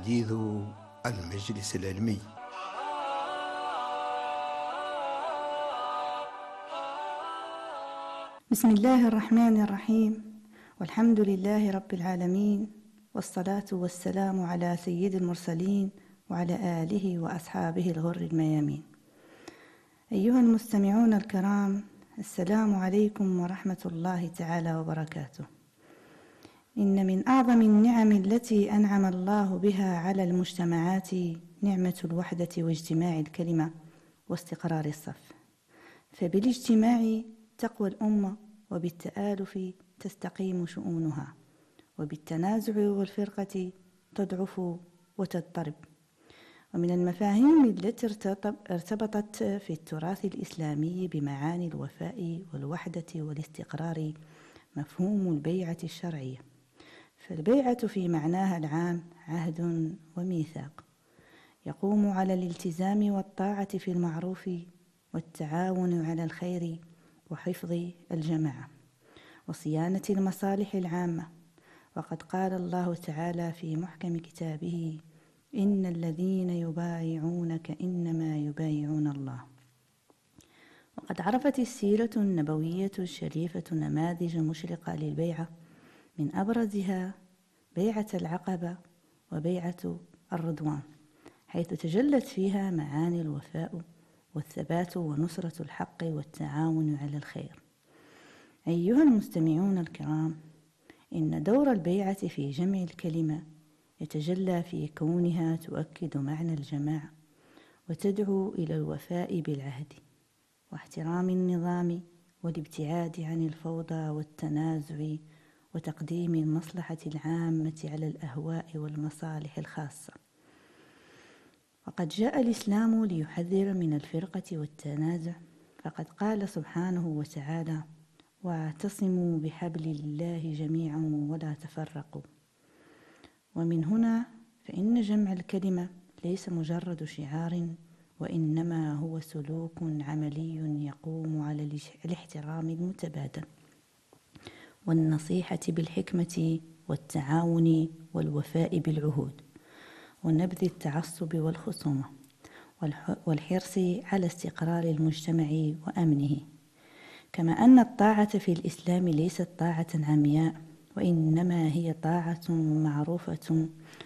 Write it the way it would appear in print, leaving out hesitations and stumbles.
حديث المجلس العلمي. بسم الله الرحمن الرحيم، والحمد لله رب العالمين، والصلاة والسلام على سيد المرسلين وعلى آله وأصحابه الغر الميامين. أيها المستمعون الكرام، السلام عليكم ورحمة الله تعالى وبركاته. إن من أعظم النعم التي أنعم الله بها على المجتمعات نعمة الوحدة واجتماع الكلمة واستقرار الصف، فبالاجتماع تقوى الأمة، وبالتآلف تستقيم شؤونها، وبالتنازع والفرقة تضعف وتضطرب. ومن المفاهيم التي ارتبطت في التراث الإسلامي بمعاني الوفاء والوحدة والاستقرار مفهوم البيعة الشرعية. فالبيعة في معناها العام عهد وميثاق يقوم على الالتزام والطاعة في المعروف والتعاون على الخير وحفظ الجماعة وصيانة المصالح العامة. وقد قال الله تعالى في محكم كتابه: إن الذين يبايعونك إنما يبايعون الله. وقد عرفت السيرة النبوية الشريفة نماذج مشرقة للبيعة، من أبرزها بيعة العقبة وبيعة الرضوان، حيث تجلت فيها معاني الوفاء والثبات ونصرة الحق والتعاون على الخير. أيها المستمعون الكرام، إن دور البيعة في جمع الكلمة يتجلى في كونها تؤكد معنى الجماعة، وتدعو إلى الوفاء بالعهد واحترام النظام والابتعاد عن الفوضى والتنازع، وتقديم المصلحة العامة على الأهواء والمصالح الخاصة. وقد جاء الإسلام ليحذر من الفرقة والتنازع، فقد قال سبحانه وتعالى: واعتصموا بحبل الله جميعا ولا تفرقوا. ومن هنا فإن جمع الكلمة ليس مجرد شعار، وإنما هو سلوك عملي يقوم على الاحترام المتبادل والنصيحة بالحكمة والتعاون والوفاء بالعهود ونبذ التعصب والخصومة والحرص على استقرار المجتمع وأمنه. كما أن الطاعة في الإسلام ليست طاعة عمياء، وإنما هي طاعة معروفة